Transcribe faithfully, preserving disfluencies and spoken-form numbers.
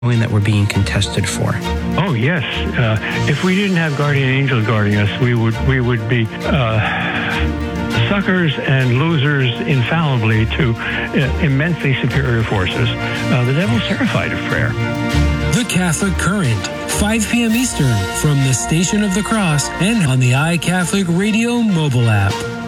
knowing that we're being contested for? Oh, yes. Uh, if we didn't have guardian angels guarding us, we would we would be uh, suckers and losers infallibly to uh, immensely superior forces. Uh, the devil's terrified of prayer. The Catholic Current, five p.m. Eastern, from the Station of the Cross and on the iCatholic Radio mobile app.